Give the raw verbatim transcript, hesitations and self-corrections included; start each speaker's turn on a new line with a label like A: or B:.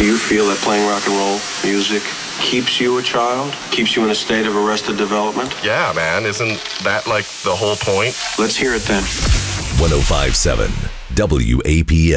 A: Do you feel that playing rock and roll music keeps you a child? Keeps you in a state of arrested development?
B: Yeah, man. Isn't that like the whole point?
A: Let's hear it then.
C: one oh five point seven W A P